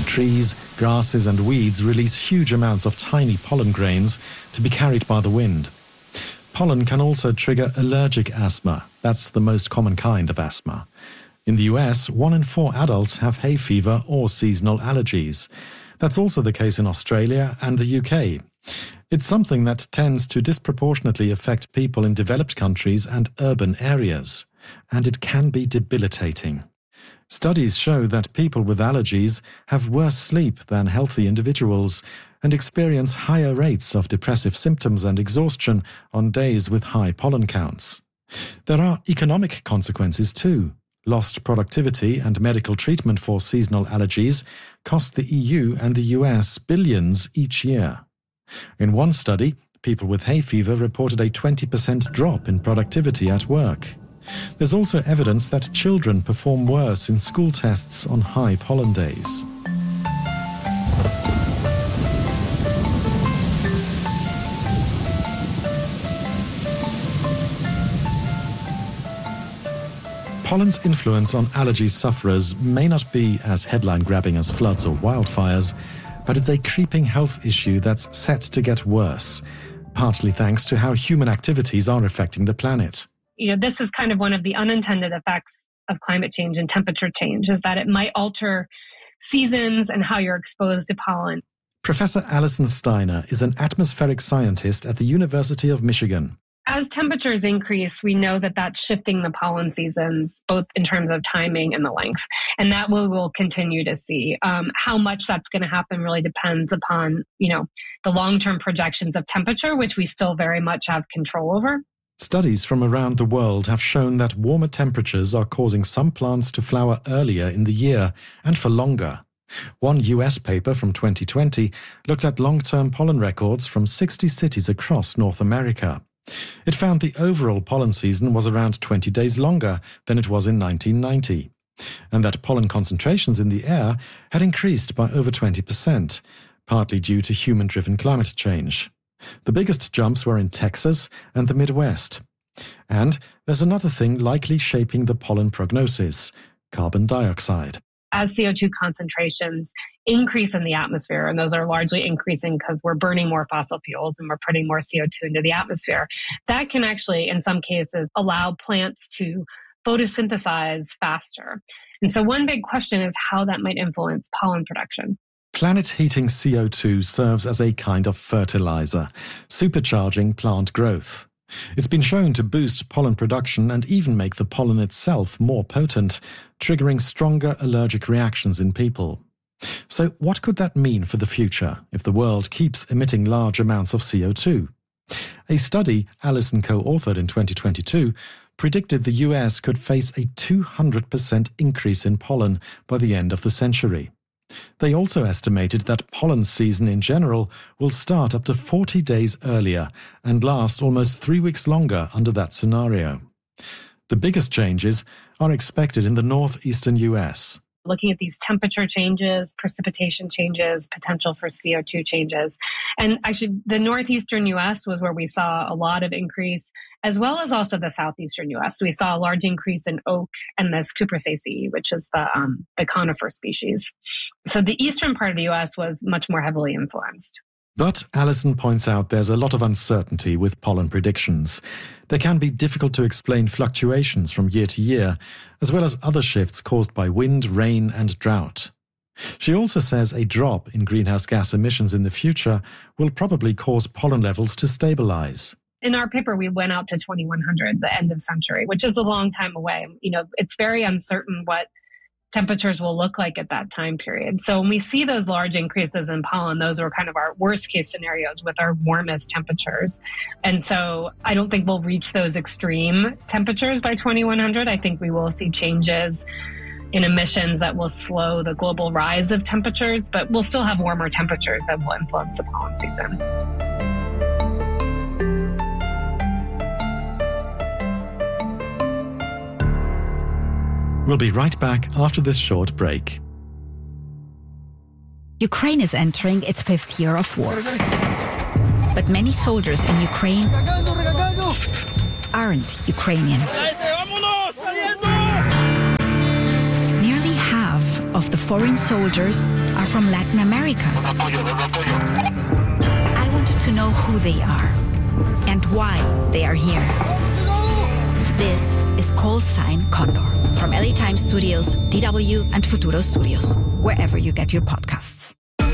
trees, grasses and weeds release huge amounts of tiny pollen grains to be carried by the wind. Pollen can also trigger allergic asthma. That's the most common kind of asthma. In the US, 1 in 4 adults have hay fever or seasonal allergies. That's also the case in Australia and the UK. It's something that tends to disproportionately affect people in developed countries and urban areas, and it can be debilitating. Studies show that people with allergies have worse sleep than healthy individuals and experience higher rates of depressive symptoms and exhaustion on days with high pollen counts. There are economic consequences too. Lost productivity and medical treatment for seasonal allergies cost the EU and the US billions each year. In one study, people with hay fever reported a 20% drop in productivity at work. There's also evidence that children perform worse in school tests on high pollen days. Pollen's influence on allergy sufferers may not be as headline-grabbing as floods or wildfires, but it's a creeping health issue that's set to get worse, partly thanks to how human activities are affecting the planet. This is kind of one of the unintended effects of climate change and temperature change, is that it might alter seasons and how you're exposed to pollen. Professor Alison Steiner is an atmospheric scientist at the University of Michigan. As temperatures increase, we know that that's shifting the pollen seasons, both in terms of timing and the length. And that we will continue to see. How much that's going to happen really depends upon, the long-term projections of temperature, which we still very much have control over. Studies from around the world have shown that warmer temperatures are causing some plants to flower earlier in the year and for longer. One US paper from 2020 looked at long-term pollen records from 60 cities across North America. It found the overall pollen season was around 20 days longer than it was in 1990, and that pollen concentrations in the air had increased by over 20%, partly due to human-driven climate change. The biggest jumps were in Texas and the Midwest. And there's another thing likely shaping the pollen prognosis: carbon dioxide. As CO2 concentrations increase in the atmosphere, and those are largely increasing because we're burning more fossil fuels and we're putting more CO2 into the atmosphere, that can actually, in some cases, allow plants to photosynthesize faster. And so one big question is how that might influence pollen production. Planet-heating CO2 serves as a kind of fertilizer, supercharging plant growth. It's been shown to boost pollen production and even make the pollen itself more potent, triggering stronger allergic reactions in people. So what could that mean for the future if the world keeps emitting large amounts of CO2? A study Alison co-authored in 2022 predicted the US could face a 200% increase in pollen by the end of the century. They also estimated that pollen season in general will start up to 40 days earlier and last almost 3 weeks longer under that scenario. The biggest changes are expected in the northeastern US. Looking at these temperature changes, precipitation changes, potential for CO2 changes. And actually, the northeastern U.S. was where we saw a lot of increase, as well as also the southeastern U.S. So we saw a large increase in oak and this Cupressaceae, which is the conifer species. So the eastern part of the U.S. was much more heavily influenced. But Alison points out there's a lot of uncertainty with pollen predictions. They can be difficult to explain fluctuations from year to year, as well as other shifts caused by wind, rain, and drought. She also says a drop in greenhouse gas emissions in the future will probably cause pollen levels to stabilize. In our paper, we went out to 2100, the end of century, which is a long time away. It's very uncertain what temperatures will look like at that time period. So when we see those large increases in pollen, those are kind of our worst case scenarios with our warmest temperatures. And so I don't think we'll reach those extreme temperatures by 2100. I think we will see changes in emissions that will slow the global rise of temperatures, but we'll still have warmer temperatures that will influence the pollen season. We'll be right back after this short break. Ukraine is entering its 5th year of war. But many soldiers in Ukraine aren't Ukrainian. Nearly half of the foreign soldiers are from Latin America. I wanted to know who they are and why they are here. This is Call Sign Condor from LA Times Studios, DW, and Futuro Studios, wherever you get your podcasts.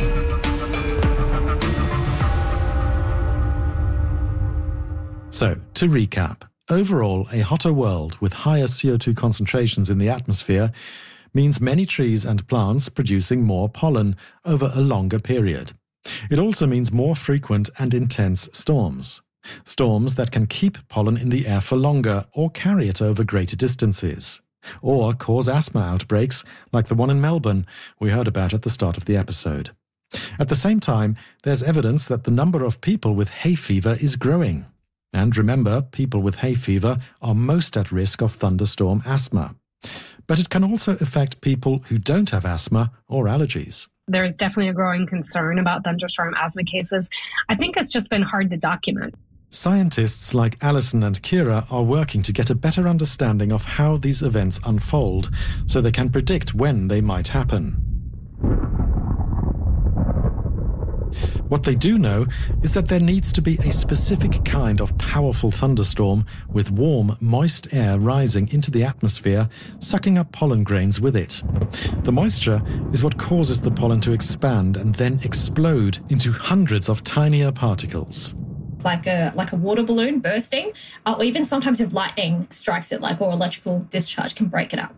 So, to recap, overall, a hotter world with higher CO2 concentrations in the atmosphere means many trees and plants producing more pollen over a longer period. It also means more frequent and intense storms. Storms that can keep pollen in the air for longer or carry it over greater distances. Or cause asthma outbreaks like the one in Melbourne we heard about at the start of the episode. At the same time, there's evidence that the number of people with hay fever is growing. And remember, people with hay fever are most at risk of thunderstorm asthma. But it can also affect people who don't have asthma or allergies. There's definitely a growing concern about thunderstorm asthma cases. I think it's just been hard to document. Scientists like Alison and Kira are working to get a better understanding of how these events unfold so they can predict when they might happen. What they do know is that there needs to be a specific kind of powerful thunderstorm with warm, moist air rising into the atmosphere, sucking up pollen grains with it. The moisture is what causes the pollen to expand and then explode into hundreds of tinier particles. Like a water balloon bursting, or even sometimes if lightning strikes it, or electrical discharge can break it up.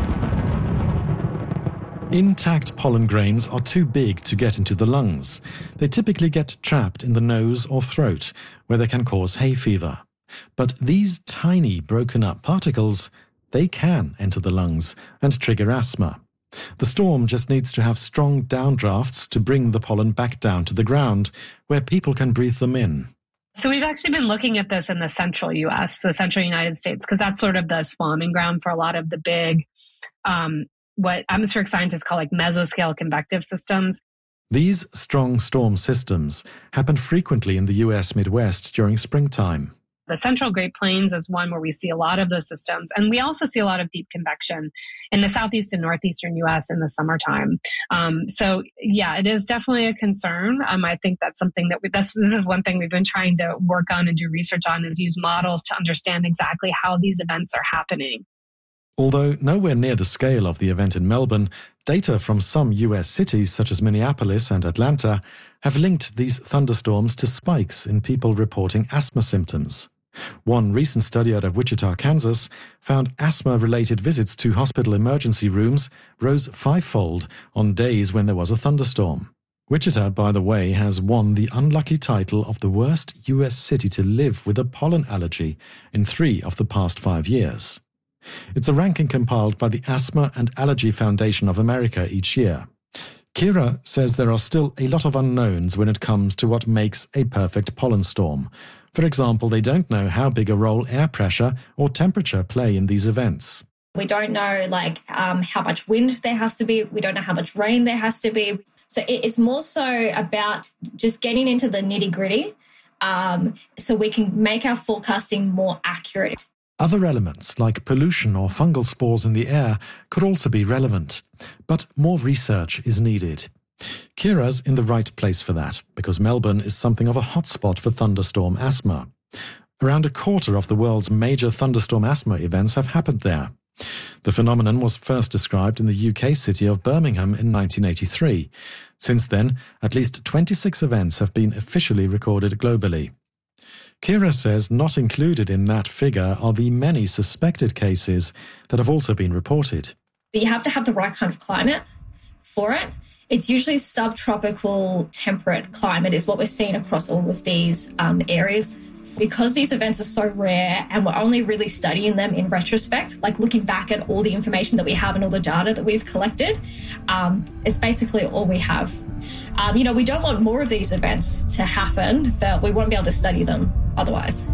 Intact pollen grains are too big to get into the lungs. They typically get trapped in the nose or throat, where they can cause hay fever. But these tiny broken up particles, they can enter the lungs and trigger asthma. The storm just needs to have strong downdrafts to bring the pollen back down to the ground, where people can breathe them in. So we've actually been looking at this in the central U.S., the central United States, because that's sort of the spawning ground for a lot of the big, what atmospheric scientists call mesoscale convective systems. These strong storm systems happen frequently in the U.S. Midwest during springtime. The Central Great Plains is one where we see a lot of those systems. And we also see a lot of deep convection in the southeast and northeastern U.S. in the summertime. So, yeah, it is definitely a concern. I think that's something that this is one thing we've been trying to work on and do research on, is use models to understand exactly how these events are happening. Although nowhere near the scale of the event in Melbourne, data from some U.S. cities such as Minneapolis and Atlanta have linked these thunderstorms to spikes in people reporting asthma symptoms. One recent study out of Wichita, Kansas, found asthma-related visits to hospital emergency rooms rose 5-fold on days when there was a thunderstorm. Wichita, by the way, has won the unlucky title of the worst U.S. city to live with a pollen allergy in 3 of the past 5 years. It's a ranking compiled by the Asthma and Allergy Foundation of America each year. Kira says there are still a lot of unknowns when it comes to what makes a perfect pollen storm. For example, they don't know how big a role air pressure or temperature play in these events. We don't know how much wind there has to be. We don't know how much rain there has to be. So it's more so about just getting into the nitty-gritty so we can make our forecasting more accurate. Other elements, like pollution or fungal spores in the air, could also be relevant, but more research is needed. Kira's in the right place for that, because Melbourne is something of a hotspot for thunderstorm asthma. Around a quarter of the world's major thunderstorm asthma events have happened there. The phenomenon was first described in the UK city of Birmingham in 1983. Since then, at least 26 events have been officially recorded globally. Kira says not included in that figure are the many suspected cases that have also been reported. But you have to have the right kind of climate for it. It's usually subtropical temperate climate is what we're seeing across all of these areas. Because these events are so rare and we're only really studying them in retrospect, looking back at all the information that we have and all the data that we've collected, it's basically all we have. We don't want more of these events to happen, but we won't be able to study them otherwise.